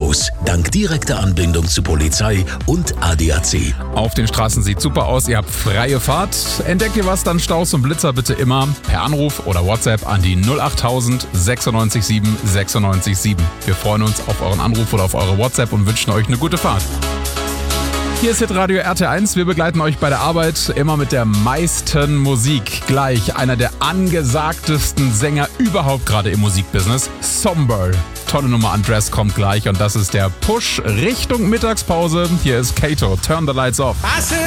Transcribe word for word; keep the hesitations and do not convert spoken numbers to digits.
problemlos, dank direkter Anbindung zu Polizei und A D A C. Auf den Straßen sieht super aus, ihr habt freie Fahrt. Entdeckt ihr was, dann Staus und Blitzer bitte immer per Anruf oder WhatsApp an die null acht tausend sechsundneunzig sieben sechsundneunzig sieben. Wir freuen uns auf euren Anruf oder auf eure WhatsApp und wünschen euch eine gute Fahrt. Hier ist Hitradio R T eins. Wir begleiten euch bei der Arbeit immer mit der meisten Musik. Gleich einer der angesagtesten Sänger überhaupt gerade im Musikbusiness. Somber. Tolle Nummer Undress kommt gleich und das ist der Push Richtung Mittagspause. Hier ist Kato. Turn the Lights Off.